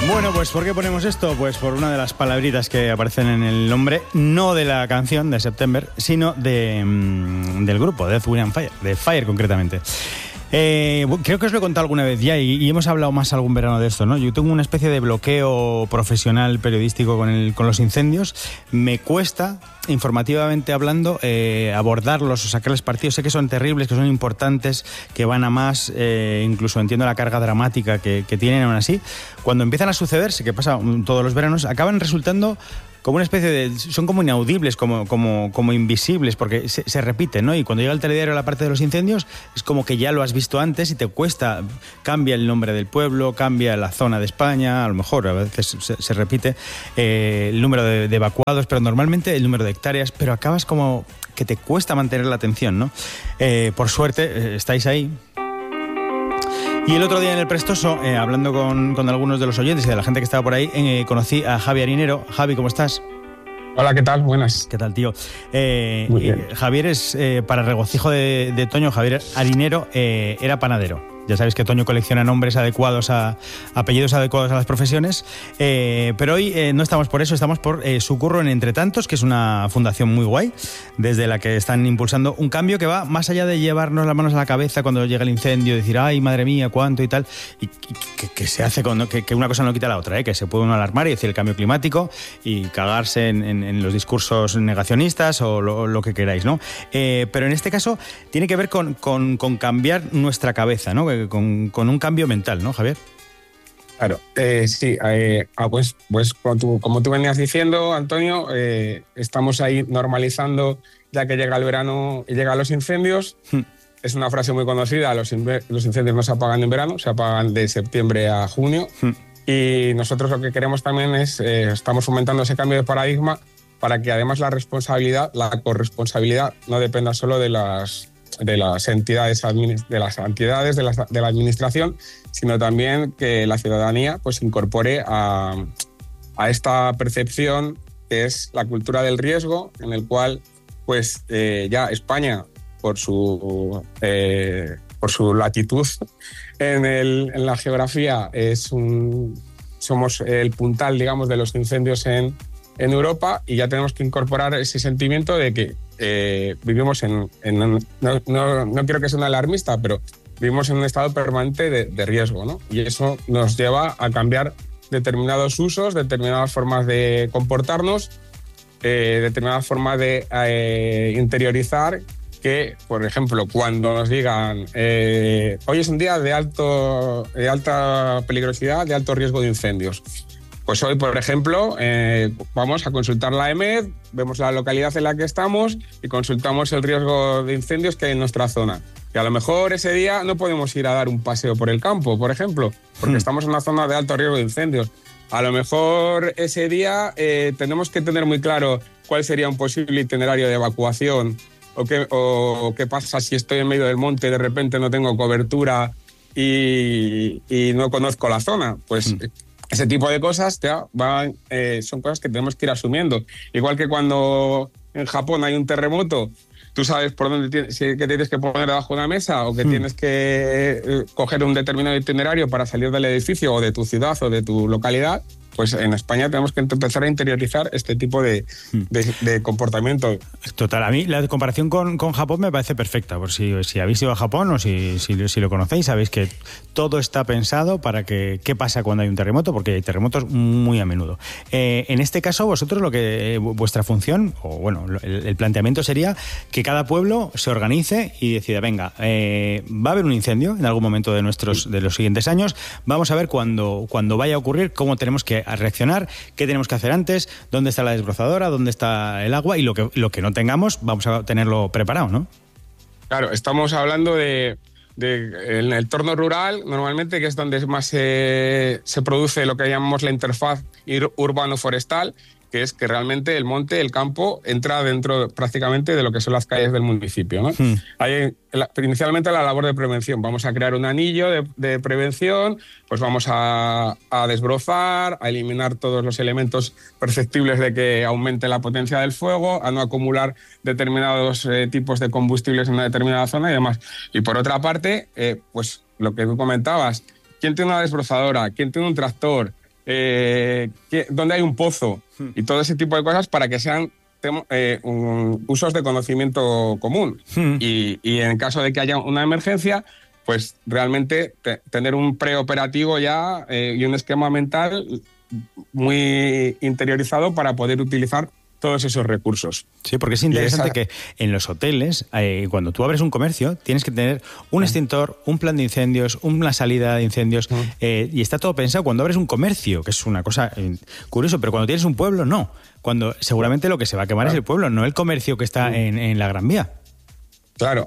Bueno, pues ¿por qué ponemos esto? Pues por una de las palabritas que aparecen en el nombre, no de la canción de September, sino del grupo, Earth, Wind & Fire, de Fire concretamente. Creo que os lo he contado alguna vez ya y hemos hablado más algún verano de esto, ¿no? Yo tengo una especie de bloqueo profesional periodístico con los incendios. Me cuesta, informativamente hablando, abordarlos o sacarles partido. Sé que son terribles, que son importantes, que van a más, incluso entiendo la carga dramática que tienen. Aún así, cuando empiezan a sucederse, que pasa todos los veranos, acaban resultando como una especie de... son como inaudibles, como invisibles, porque se repiten, ¿no? Y cuando llega el telediario a la parte de los incendios, es como que ya lo has visto antes y te cuesta. Cambia el nombre del pueblo, cambia la zona de España, a lo mejor a veces se repite el número de evacuados, pero normalmente el número de hectáreas, pero acabas como que te cuesta mantener la atención, ¿no? Por suerte, estáis ahí. Y el otro día en el Prestoso, hablando con algunos de los oyentes y de la gente que estaba por ahí, conocí a Javi Arinero. Javi, ¿cómo estás? Hola, ¿qué tal? Buenas. ¿Qué tal, tío? Muy bien. Javier es, para regocijo de Toño, Javier Arinero era panadero. Ya sabéis que Toño colecciona nombres adecuados apellidos adecuados a las profesiones, pero hoy no estamos por eso, estamos por su curro en Entretantos, que es una fundación muy guay, desde la que están impulsando un cambio que va más allá de llevarnos las manos a la cabeza cuando llega el incendio, decir, ay, madre mía, cuánto y tal, y que se hace que una cosa no quita la otra, que se puede uno alarmar y decir el cambio climático y cagarse en los discursos negacionistas o lo que queráis, ¿no? Pero en este caso tiene que ver con cambiar nuestra cabeza, ¿no? Con un cambio mental, ¿no, Javier? Claro, sí, pues como tú venías diciendo, Antonio, estamos ahí normalizando ya que llega el verano y llegan los incendios. Es una frase muy conocida, los incendios no se apagan en verano, se apagan de septiembre a junio. Y nosotros lo que queremos también es, estamos fomentando ese cambio de paradigma para que además la corresponsabilidad no dependa solo de las entidades de la administración, sino también que la ciudadanía pues incorpore a esta percepción que es la cultura del riesgo, en el cual pues ya España por su latitud en la geografía somos el puntal, digamos, de los incendios en Europa, y ya tenemos que incorporar ese sentimiento de que vivimos no quiero que sea un alarmista, pero vivimos en un estado permanente de riesgo, ¿no? Y eso nos lleva a cambiar determinados usos, determinadas formas de comportarnos, determinadas formas de interiorizar, que, por ejemplo, cuando nos digan hoy es un día de alta peligrosidad, de alto riesgo de incendios. Pues hoy, por ejemplo, vamos a consultar la EMED, vemos la localidad en la que estamos y consultamos el riesgo de incendios que hay en nuestra zona. Y a lo mejor ese día no podemos ir a dar un paseo por el campo, por ejemplo, porque estamos en una zona de alto riesgo de incendios. A lo mejor ese día tenemos que tener muy claro cuál sería un posible itinerario de evacuación o qué pasa si estoy en medio del monte y de repente no tengo cobertura y no conozco la zona. Pues... ese tipo de cosas son cosas que tenemos que ir asumiendo. Igual que cuando en Japón hay un terremoto, tú sabes por dónde que tienes que poner debajo de una mesa o que tienes que coger un determinado itinerario para salir del edificio o de tu ciudad o de tu localidad. Pues en España tenemos que empezar a interiorizar este tipo de comportamiento. Total, a mí la comparación con Japón me parece perfecta, por si habéis ido a Japón o si lo conocéis, sabéis que todo está pensado para qué pasa cuando hay un terremoto, porque hay terremotos muy a menudo. En este caso, vosotros vuestra función, o bueno, el planteamiento sería que cada pueblo se organice y decida, venga, va a haber un incendio en algún momento de los siguientes años, vamos a ver cuando vaya a ocurrir cómo tenemos que reaccionar, qué tenemos que hacer antes, dónde está la desbrozadora, dónde está el agua, y lo que no tengamos vamos a tenerlo preparado, ¿no? Claro, estamos hablando en el entorno rural, normalmente, que es donde más se produce lo que llamamos la interfaz urbano-forestal, que es que realmente el monte, el campo, entra dentro prácticamente de lo que son las calles del municipio, ¿no? Hay inicialmente la labor de prevención. Vamos a crear un anillo de prevención, pues vamos a desbrozar, a eliminar todos los elementos perceptibles de que aumente la potencia del fuego, a no acumular determinados tipos de combustibles en una determinada zona y demás. Y por otra parte, pues lo que tú comentabas, ¿quién tiene una desbrozadora? ¿Quién tiene un tractor? dónde hay un pozo y todo ese tipo de cosas para que sean usos de conocimiento común. Y en caso de que haya una emergencia, pues realmente tener un preoperativo ya y un esquema mental muy interiorizado para poder utilizar todos esos recursos. Sí, porque es interesante que en los hoteles, cuando tú abres un comercio, tienes que tener un extintor, un plan de incendios, una salida de incendios, y está todo pensado cuando abres un comercio, que es una cosa curiosa, pero cuando tienes un pueblo, no. Cuando seguramente lo que se va a quemar es el pueblo, no el comercio que está en la Gran Vía. Claro,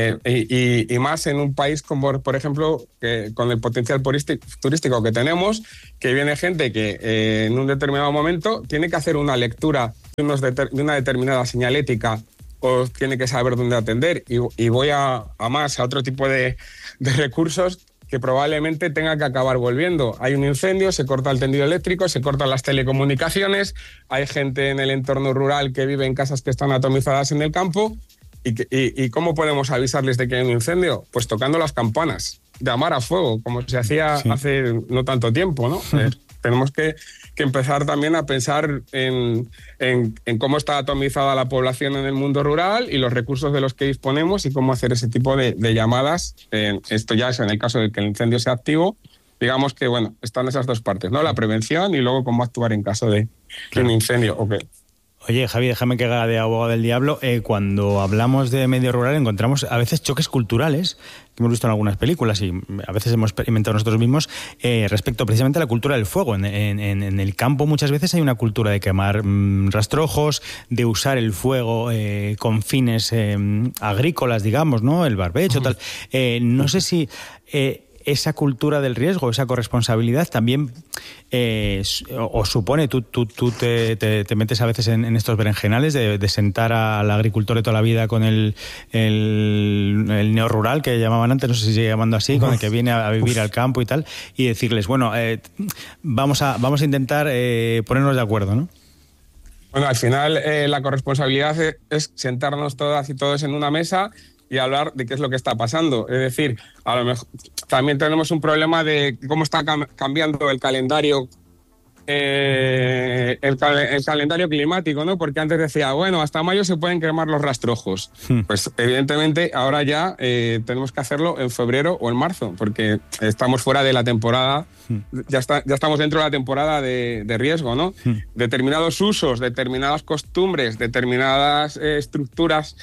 y más en un país como, por ejemplo, con el potencial turístico que tenemos, que viene gente que en un determinado momento tiene que hacer una lectura de una determinada señalética o tiene que saber dónde atender y voy a otro tipo de recursos que probablemente tenga que acabar volviendo. Hay un incendio, se corta el tendido eléctrico, se cortan las telecomunicaciones, hay gente en el entorno rural que vive en casas que están atomizadas en el campo. ¿Y cómo podemos avisarles de que hay un incendio? Pues tocando las campanas, llamar a fuego, como se hacía hace no tanto tiempo, ¿no? Tenemos que empezar también a pensar en cómo está atomizada la población en el mundo rural y los recursos de los que disponemos y cómo hacer ese tipo de llamadas. Esto ya es en el caso de que el incendio sea activo. Digamos que, bueno, están esas dos partes, ¿no? La prevención y luego cómo actuar en caso de un incendio. Okay. Oye, Javi, déjame que haga de abogado del diablo. Cuando hablamos de medio rural encontramos a veces choques culturales, que hemos visto en algunas películas y a veces hemos experimentado nosotros mismos, respecto precisamente a la cultura del fuego. En el campo muchas veces hay una cultura de quemar rastrojos, de usar el fuego con fines agrícolas, digamos, ¿no? El barbecho, tal. No sé si esa cultura del riesgo, esa corresponsabilidad también os supone, tú te metes a veces en estos berenjenales de sentar al agricultor de toda la vida con el neorrural que llamaban antes, no sé si sigue llamando así, con el que viene a vivir al campo y tal, y decirles, bueno, vamos a intentar ponernos de acuerdo, ¿no? Bueno, al final la corresponsabilidad es sentarnos todas y todos en una mesa y hablar de qué es lo que está pasando. Es decir, a lo mejor también tenemos un problema de cómo está cambiando el calendario el calendario climático, ¿no? Porque antes decía, bueno, hasta mayo se pueden quemar los rastrojos. Pues evidentemente ahora ya tenemos que hacerlo en febrero o en marzo, porque estamos fuera de la temporada, ya estamos dentro de la temporada de riesgo, ¿no? Determinados usos, determinadas costumbres, determinadas estructuras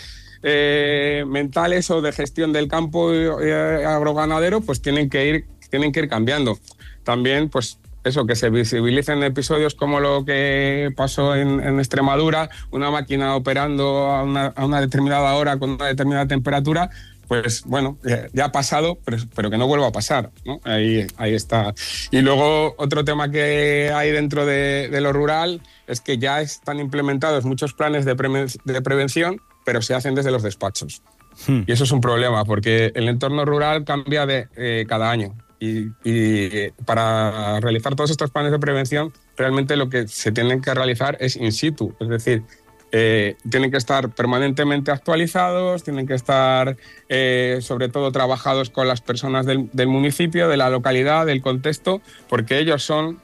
mentales o de gestión del campo agroganadero, pues tienen que ir cambiando. También, pues eso, que se visibilicen episodios como lo que pasó en Extremadura, una máquina operando a una determinada hora con una determinada temperatura, pues bueno, ya ha pasado, pero que no vuelva a pasar, ¿no? Ahí está. Y luego otro tema que hay dentro de lo rural es que ya están implementados muchos planes de prevención, pero se hacen desde los despachos. Y eso es un problema, porque el entorno rural cambia cada año. Y para realizar todos estos planes de prevención, realmente lo que se tienen que realizar es in situ. Es decir, tienen que estar permanentemente actualizados, tienen que estar sobre todo trabajados con las personas del municipio, de la localidad, del contexto, porque ellas son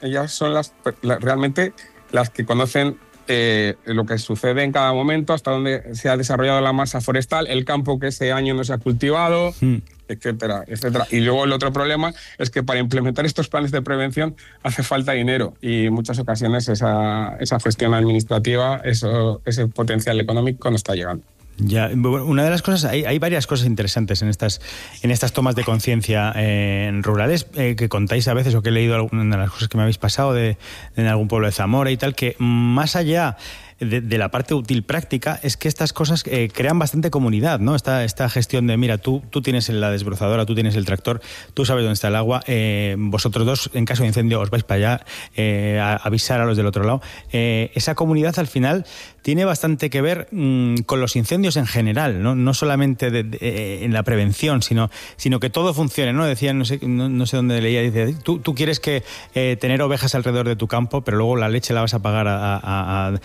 realmente las que conocen lo que sucede en cada momento, hasta dónde se ha desarrollado la masa forestal, el campo que ese año no se ha cultivado, etcétera, etcétera. Y luego el otro problema es que para implementar estos planes de prevención hace falta dinero y en muchas ocasiones esa gestión administrativa, ese potencial económico no está llegando. Ya, una de las cosas, hay varias cosas interesantes en estas tomas de conciencia rurales que contáis a veces, o que he leído algunas de las cosas que me habéis pasado en algún pueblo de Zamora y tal, que más allá de la parte útil práctica es que estas cosas crean bastante comunidad, ¿no? Esta gestión de, mira, tú tienes la desbrozadora, tú tienes el tractor, tú sabes dónde está el agua, vosotros dos, en caso de incendio, os vais para allá a avisar a los del otro lado. Esa comunidad, al final, tiene bastante que ver con los incendios en general, no solamente en la prevención, sino que todo funcione, ¿no? Decían, no sé dónde leía, dice, tú quieres tener ovejas alrededor de tu campo, pero luego la leche la vas a pagar a 40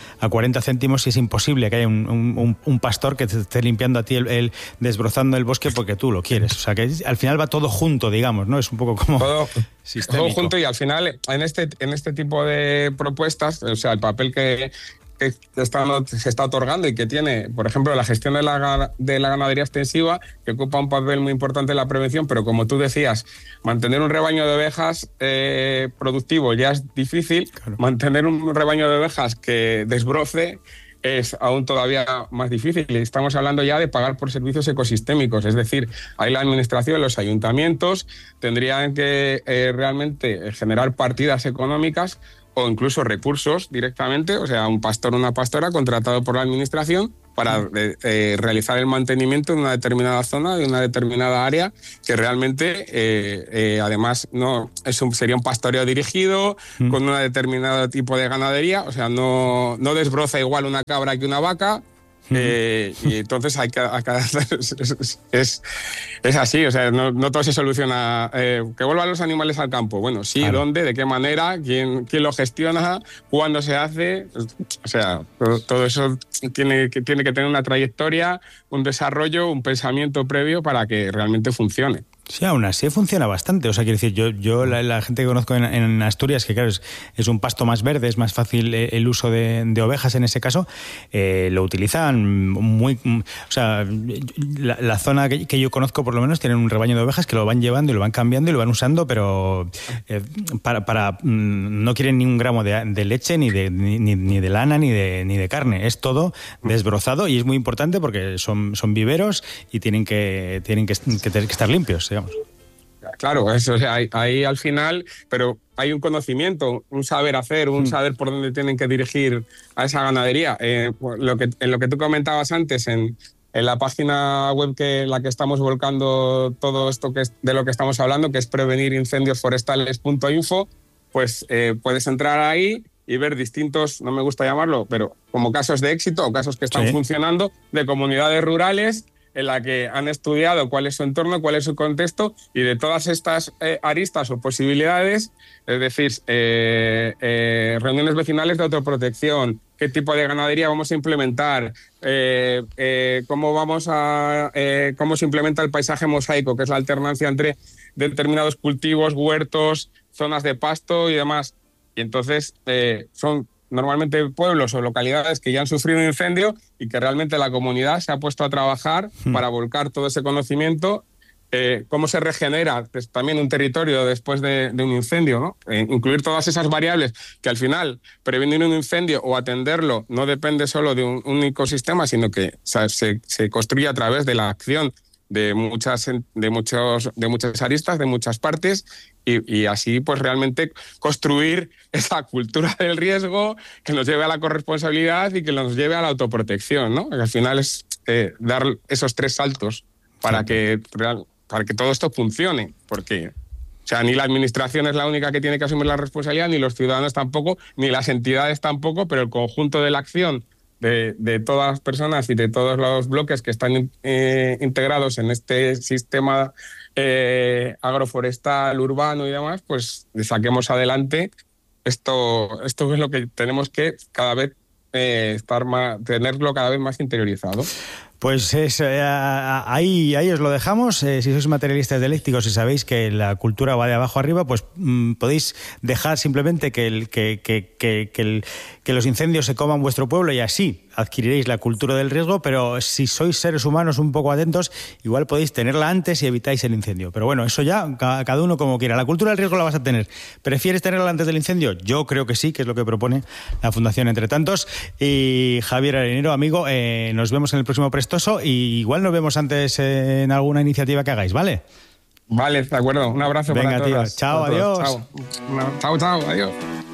40 céntimos y es imposible que haya un pastor que te esté limpiando a ti, desbrozando el bosque porque tú lo quieres. O sea, que al final va todo junto, digamos, ¿no? Es un poco como todo junto, y al final, en este tipo de propuestas, o sea, el papel que se está otorgando y que tiene, por ejemplo, la gestión de la ganadería extensiva, que ocupa un papel muy importante en la prevención, pero como tú decías, mantener un rebaño de ovejas productivo ya es difícil, claro. Mantener un rebaño de ovejas que desbroce es aún todavía más difícil. Estamos hablando ya de pagar por servicios ecosistémicos, es decir, ahí la administración, los ayuntamientos tendrían que realmente generar partidas económicas o incluso recursos directamente, o sea, un pastor o una pastora contratado por la administración para realizar el mantenimiento de una determinada zona, de una determinada área, que realmente, además, sería un pastoreo dirigido, con un determinado tipo de ganadería, o sea, no desbroza igual una cabra que una vaca. Y entonces hay que hacer, es así, o sea, no todo se soluciona. Que vuelvan los animales al campo, bueno, sí, claro. ¿Dónde? ¿De qué manera? ¿Quién lo gestiona? ¿Cuándo se hace? O sea, todo eso tiene que tener una trayectoria, un desarrollo, un pensamiento previo para que realmente funcione. Sí, aún así funciona bastante. O sea, quiero decir, yo la gente que conozco en Asturias, que claro, es un pasto más verde, es más fácil el uso de ovejas en ese caso, lo utilizan muy... O sea, la zona que yo conozco, por lo menos, tienen un rebaño de ovejas que lo van llevando y lo van cambiando y lo van usando, pero no quieren ni un gramo de leche, ni de lana, ni de carne. Es todo desbrozado y es muy importante porque son viveros y tienen que estar limpios. Digamos. Claro, eso, o sea, ahí al final, pero hay un conocimiento, un saber hacer, un saber por dónde tienen que dirigir a esa ganadería. En lo que tú comentabas antes, en la página web la que estamos volcando todo esto de lo que estamos hablando, que es prevenirincendiosforestales.info, pues puedes entrar ahí y ver distintos, no me gusta llamarlo, pero como casos de éxito o casos que están funcionando de comunidades rurales en la que han estudiado cuál es su entorno, cuál es su contexto, y de todas estas aristas o posibilidades, es decir, reuniones vecinales de autoprotección, qué tipo de ganadería vamos a implementar, cómo se implementa el paisaje mosaico, que es la alternancia entre determinados cultivos, huertos, zonas de pasto y demás. Y entonces son normalmente pueblos o localidades que ya han sufrido un incendio y que realmente la comunidad se ha puesto a trabajar para volcar todo ese conocimiento, cómo se regenera pues, también un territorio después de un incendio, ¿no? Incluir todas esas variables que al final prevenir un incendio o atenderlo no depende solo de un ecosistema, sino que se construye a través de la acción de muchas aristas, de muchas partes, y así pues realmente construir esa cultura del riesgo que nos lleve a la corresponsabilidad y que nos lleve a la autoprotección, ¿no? Que al final es dar esos 3 saltos para que todo esto funcione, porque o sea, ni la administración es la única que tiene que asumir la responsabilidad, ni los ciudadanos tampoco, ni las entidades tampoco, pero el conjunto de la acción de todas las personas y de todos los bloques que están integrados en este sistema agroforestal, urbano y demás, pues saquemos adelante esto es lo que tenemos que cada vez tenerlo cada vez más interiorizado. Pues ahí os lo dejamos. Si sois materialistas dialécticos y sabéis que la cultura va de abajo arriba, pues podéis dejar simplemente que los incendios se coman vuestro pueblo y así adquiriréis la cultura del riesgo, pero si sois seres humanos un poco atentos, igual podéis tenerla antes y evitáis el incendio. Pero bueno, eso ya cada uno como quiera. La cultura del riesgo la vas a tener. ¿Prefieres tenerla antes del incendio? Yo creo que sí, que es lo que propone la Fundación Entre Tantos. Y Javier Arenero, amigo, nos vemos en el próximo Prestoso y igual nos vemos antes en alguna iniciativa que hagáis, ¿vale? Vale, de acuerdo. Un abrazo. Venga, para todos. Chao, adiós. Chao, adiós.